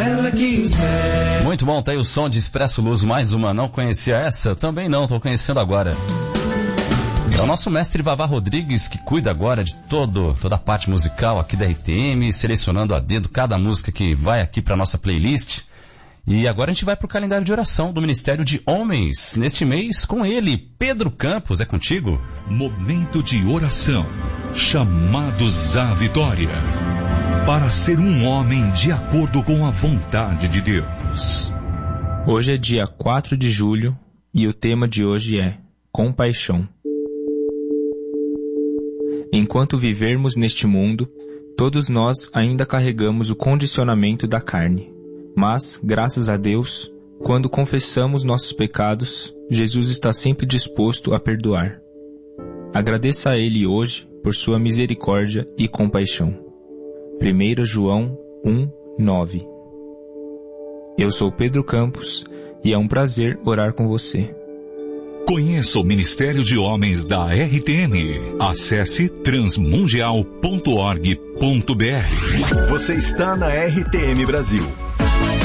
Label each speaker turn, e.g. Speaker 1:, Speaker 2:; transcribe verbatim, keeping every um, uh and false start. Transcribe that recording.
Speaker 1: ela que o céu.
Speaker 2: Muito bom, tá aí o som de Expresso Luz, mais uma. Não conhecia essa? Eu também não, tô conhecendo agora. É o nosso mestre Vavá Rodrigues, que cuida agora de todo, toda a parte musical aqui da R T M, selecionando a dedo cada música que vai aqui pra nossa playlist. E agora a gente vai pro calendário de oração do Ministério de Homens, neste mês com ele, Pedro Campos. É contigo?
Speaker 3: Momento de oração, chamados à vitória, para ser um homem de acordo com a vontade de Deus.
Speaker 4: Hoje é dia quatro de julho e o tema de hoje é compaixão. Enquanto vivermos neste mundo, todos nós ainda carregamos o condicionamento da carne. Mas, graças a Deus, quando confessamos nossos pecados, Jesus está sempre disposto a perdoar. Agradeça a Ele hoje por sua misericórdia e compaixão. primeiro João um, nove. Eu sou Pedro Campos e é um prazer orar com você.
Speaker 3: Conheça o Ministério de Homens da R T M. Acesse transmundial ponto org ponto br.
Speaker 5: Você está na R T M Brasil.